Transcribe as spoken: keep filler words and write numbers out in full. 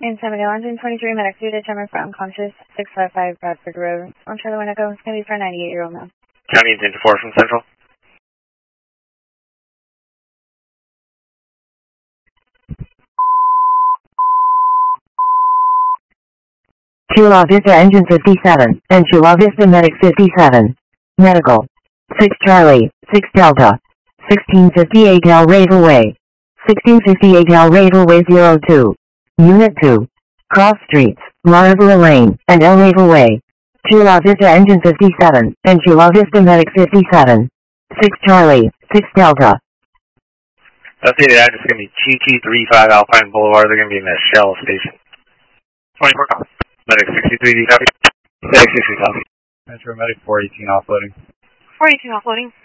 In San Miguel, engine twenty-three, medic two, determined for unconscious, six five five Bradford Road. On Charlie Winneco, it's going to be for a ninety-eight-year-old male. County engine four from Central. Chula Vista engine fifty-seven, and Chula Vista medic fifty-seven. Medical. six Charlie, six Delta. sixteen fifty-eight El Railway. sixteen fifty-eight El Railway zero two. Unit two. Cross Streets, La Rivera Lane, and El Railway. Chula Vista engine fifty-seven, and Chula Vista medic fifty-seven. six Charlie, six Delta. That's the address is going to be two two three five Alpine Boulevard. They're going to be in the Shell station. twenty-four copy. Medic sixty-three, copy. sixty-three, copy. Metro Medic four eighteen offloading. four eighteen offloading.